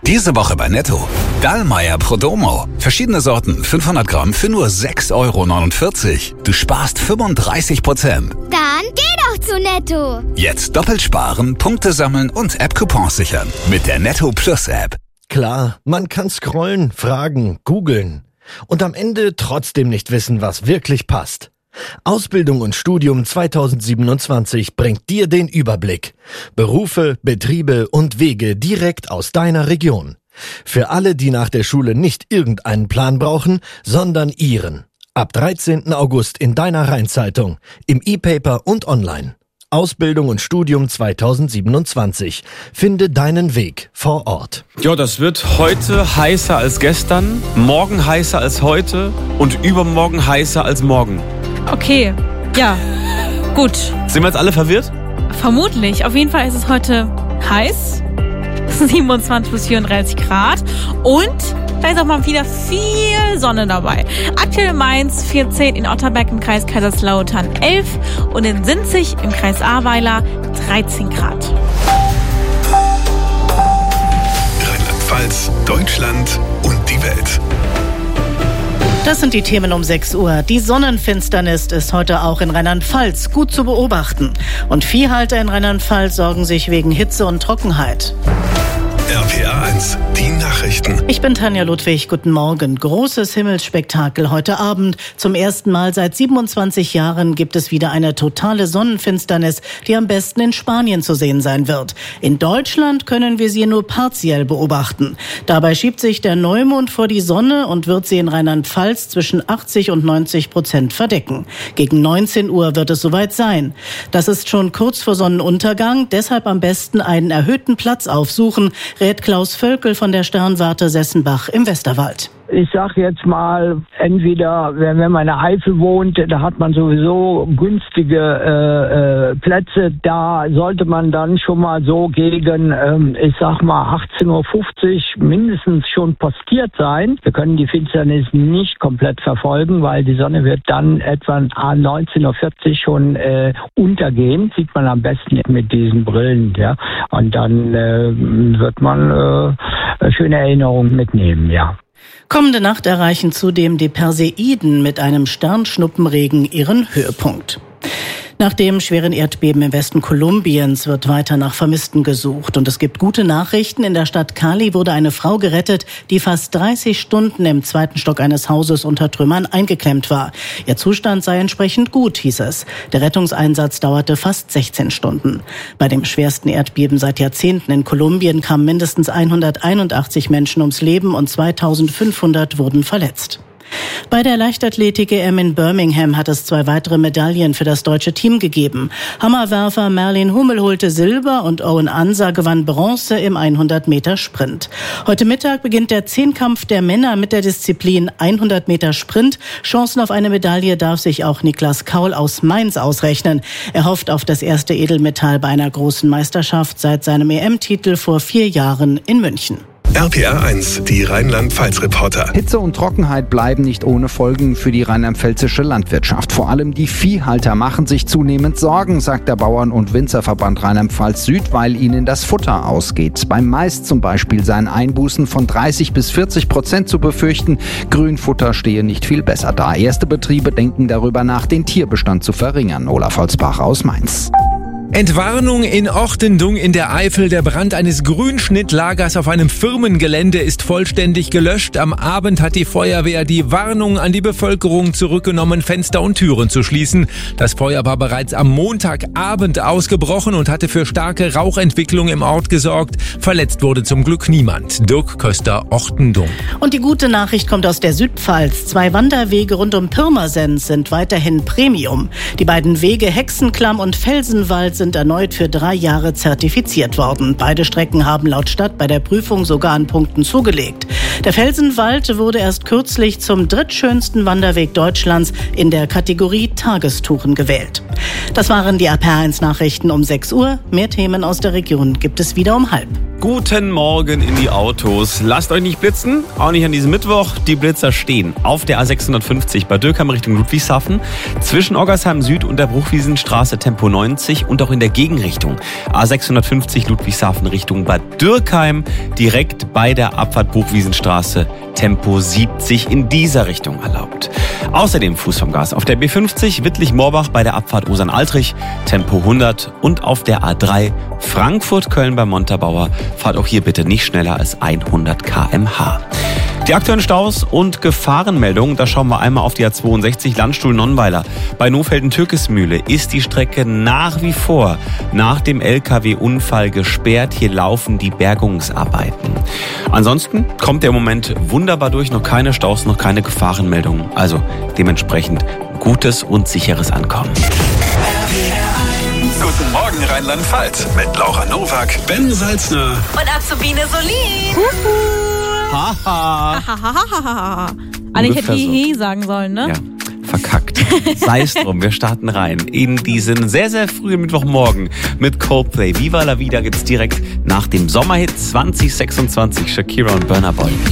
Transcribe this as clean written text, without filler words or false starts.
Diese Woche bei Netto. Dallmayr Prodomo. Verschiedene Sorten, 500 Gramm für nur 6,49 €. Du sparst 35%. Dann geh doch zu Netto. Jetzt doppelt sparen, Punkte sammeln und App-Coupons sichern. Mit der Netto Plus App. Klar, man kann scrollen, fragen, googeln und am Ende trotzdem nicht wissen, was wirklich passt. Ausbildung und Studium 2027 bringt dir den Überblick. Berufe, Betriebe und Wege direkt aus deiner Region. Für alle, die nach der Schule nicht irgendeinen Plan brauchen, sondern ihren. Ab 13. August in deiner Rheinzeitung, im E-Paper und online. Ausbildung und Studium 2027. Finde deinen Weg vor Ort. Ja, das wird heute heißer als gestern, morgen heißer als heute und übermorgen heißer als morgen. Okay, ja, gut. Sind wir jetzt alle verwirrt? Vermutlich. Auf jeden Fall ist es heute heiß. 27 bis 34 Grad. Und da ist auch mal wieder viel Sonne dabei. Aktuell in Mainz 14, in Otterberg im Kreis Kaiserslautern 11 und in Sinzig im Kreis Ahrweiler 13 Grad. Rheinland-Pfalz, Deutschland und die Welt. Das sind die Themen um 6 Uhr. Die Sonnenfinsternis ist heute auch in Rheinland-Pfalz gut zu beobachten. Und Viehhalter in Rheinland-Pfalz sorgen sich wegen Hitze und Trockenheit. RPA 1, die Nachrichten. Ich bin Tanja Ludwig, guten Morgen. Großes Himmelsspektakel heute Abend. Zum ersten Mal seit 27 Jahren gibt es wieder eine totale Sonnenfinsternis, die am besten in Spanien zu sehen sein wird. In Deutschland können wir sie nur partiell beobachten. Dabei schiebt sich der Neumond vor die Sonne und wird sie in Rheinland-Pfalz zwischen 80% und 90% verdecken. Gegen 19 Uhr wird es soweit sein. Das ist schon kurz vor Sonnenuntergang, deshalb am besten einen erhöhten Platz aufsuchen, rät Klaus Völkel von der Sternwarte Sessenbach im Westerwald. Ich sag jetzt mal, entweder, wenn man in der Eifel wohnt, da hat man sowieso günstige Plätze, da sollte man dann schon mal so gegen, ich sag mal, 18:50 Uhr mindestens schon postiert sein. Wir können die Finsternis nicht komplett verfolgen, weil die Sonne wird dann etwa 19:40 Uhr schon untergehen. Sieht man am besten mit diesen Brillen, ja. Und dann wird man schöne Erinnerungen mitnehmen, ja. Kommende Nacht erreichen zudem die Perseiden mit einem Sternschnuppenregen ihren Höhepunkt. Nach dem schweren Erdbeben im Westen Kolumbiens wird weiter nach Vermissten gesucht. Und es gibt gute Nachrichten. In der Stadt Cali wurde eine Frau gerettet, die fast 30 Stunden im 2. Stock eines Hauses unter Trümmern eingeklemmt war. Ihr Zustand sei entsprechend gut, hieß es. Der Rettungseinsatz dauerte fast 16 Stunden. Bei dem schwersten Erdbeben seit Jahrzehnten in Kolumbien kamen mindestens 181 Menschen ums Leben und 2500 wurden verletzt. Bei der Leichtathletik-EM in Birmingham hat es 2 weitere Medaillen für das deutsche Team gegeben. Hammerwerfer Merlin Hummel holte Silber und Owen Ansa gewann Bronze im 100-Meter-Sprint. Heute Mittag beginnt der Zehnkampf der Männer mit der Disziplin 100 Meter Sprint. Chancen auf eine Medaille darf sich auch Niklas Kaul aus Mainz ausrechnen. Er hofft auf das erste Edelmetall bei einer großen Meisterschaft seit seinem EM-Titel vor 4 Jahren in München. RPA 1, die Rheinland-Pfalz-Reporter. Hitze und Trockenheit bleiben nicht ohne Folgen für die rheinland-pfälzische Landwirtschaft. Vor allem die Viehhalter machen sich zunehmend Sorgen, sagt der Bauern- und Winzerverband Rheinland-Pfalz Süd, weil ihnen das Futter ausgeht. Beim Mais zum Beispiel seien Einbußen von 30% bis 40% zu befürchten. Grünfutter stehe nicht viel besser da. Erste Betriebe denken darüber nach, den Tierbestand zu verringern. Olaf Holzbach aus Mainz. Entwarnung in Ortendung in der Eifel. Der Brand eines Grünschnittlagers auf einem Firmengelände ist vollständig gelöscht. Am Abend hat die Feuerwehr die Warnung an die Bevölkerung zurückgenommen, Fenster und Türen zu schließen. Das Feuer war bereits am Montagabend ausgebrochen und hatte für starke Rauchentwicklung im Ort gesorgt. Verletzt wurde zum Glück niemand. Dirk Köster, Ortendung. Und die gute Nachricht kommt aus der Südpfalz. 2 Wanderwege rund um Pirmasens sind weiterhin Premium. Die beiden Wege Hexenklamm und Felsenwald sind erneut für 3 Jahre zertifiziert worden. Beide Strecken haben laut Stadt bei der Prüfung sogar an Punkten zugelegt. Der Felsenwald wurde erst kürzlich zum drittschönsten Wanderweg Deutschlands in der Kategorie Tagestouren gewählt. Das waren die RPA 1 Nachrichten um 6 Uhr. Mehr Themen aus der Region gibt es wieder um 12:30. Guten Morgen in die Autos. Lasst euch nicht blitzen, auch nicht an diesem Mittwoch. Die Blitzer stehen auf der A650 bei Dürkheim Richtung Ludwigshafen, zwischen Oggersheim Süd und der Bruchwiesenstraße Tempo 90 und auch in der Gegenrichtung. A650 Ludwigshafen Richtung Bad Dürkheim, direkt bei der Abfahrt Bruchwiesenstraße Tempo 70 in dieser Richtung erlaubt. Außerdem Fuß vom Gas auf der B50 Wittlich-Moorbach bei der Abfahrt Osern-Altrich Tempo 100 und auf der A3 Frankfurt-Köln bei Montabaur fahrt auch hier bitte nicht schneller als 100 km/h. Die aktuellen Staus und Gefahrenmeldungen, da schauen wir einmal auf die A62 Landstuhl-Nonnweiler. Bei Nohfelden-Türkesmühle ist die Strecke nach wie vor nach dem LKW-Unfall gesperrt. Hier laufen die Bergungsarbeiten. Ansonsten kommt der im Moment wunderbar durch, noch keine Staus, noch keine Gefahrenmeldungen. Also dementsprechend gutes und sicheres Ankommen. Guten Morgen Rheinland-Pfalz mit Laura Nowak, Ben Salzner Und Azubine Solin. Haha. Eigentlich hätte Ungefähr ich sagen sollen, ne? Ja, verkackt. Sei es drum, wir starten rein in diesen sehr, sehr frühen Mittwochmorgen mit Coldplay. Viva la Vida gibt's direkt nach dem Sommerhit 2026, Shakira und Burna Boy.